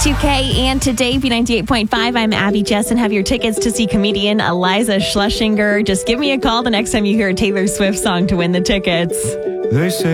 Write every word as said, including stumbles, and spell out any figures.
two K and today, B ninety-eight point five. I'm Abby Jess and have your tickets to see comedian Eliza Schlesinger. Just give me a call the next time you hear a Taylor Swift song to win the tickets. They say